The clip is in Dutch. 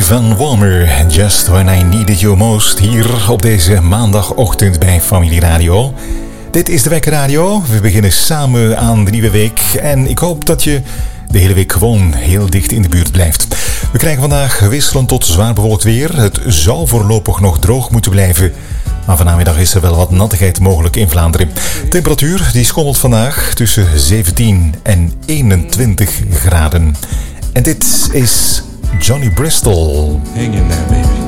van Walmer, Just When I Needed You Most, hier op deze maandagochtend bij Familie Radio. Dit is de Wekker Radio. We beginnen samen aan de nieuwe week en ik hoop dat je de hele week gewoon heel dicht in de buurt blijft. We krijgen vandaag wisselend tot zwaar bewolkt weer. Het zou voorlopig nog droog moeten blijven, maar vanmiddag is er wel wat nattigheid mogelijk in Vlaanderen. Temperatuur die schommelt vandaag tussen 17 en 21 graden. En dit is Johnny Bristol. Hang in there, baby.